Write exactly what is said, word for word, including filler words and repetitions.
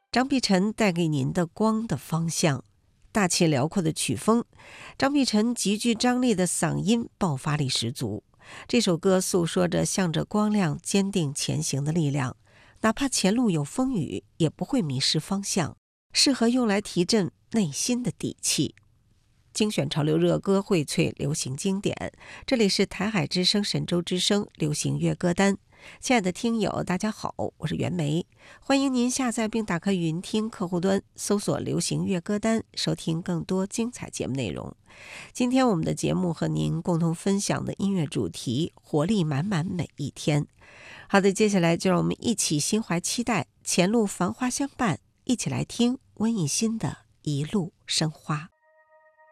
张碧晨带给您的光的方向。大气辽阔的曲风，张碧晨极具张力的嗓音爆发力十足。这首歌诉说着向着光亮坚定前行的力量，哪怕前路有风雨，也不会迷失方向，适合用来提振内心的底气。精选潮流热歌，荟萃流行经典，这里是台海之声、神州之声流行乐歌单。亲爱的听友大家好，我是袁枚，欢迎您下载并打开云听客户端，搜索流行乐歌单，收听更多精彩节目内容。今天我们的节目和您共同分享的音乐主题，活力满满每一天。好的，接下来就让我们一起心怀期待，前路繁花相伴，一起来听温逸欣的一路生花。